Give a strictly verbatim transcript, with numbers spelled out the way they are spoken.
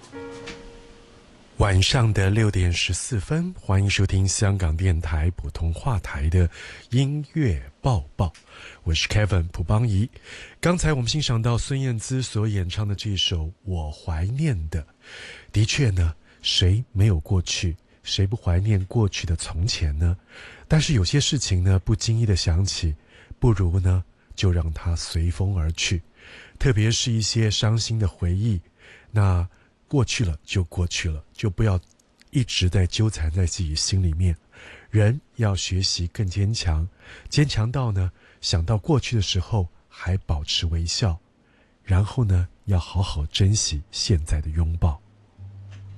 晚上的六点十四分，欢迎收听香港电台普通话台的音乐报报，我是 Kevin 蒲邦仪。刚才我们欣赏到孙燕姿所演唱的这首《我怀念的》，的确呢，谁没有过去，谁不怀念过去的从前呢？但是有些事情呢，不经意的想起，不如呢，就让它随风而去。特别是一些伤心的回忆，那过去了就过去了，就不要一直在纠缠在自己心里面。人要学习更坚强，坚强到呢，想到过去的时候还保持微笑，然后呢，要好好珍惜现在的拥抱。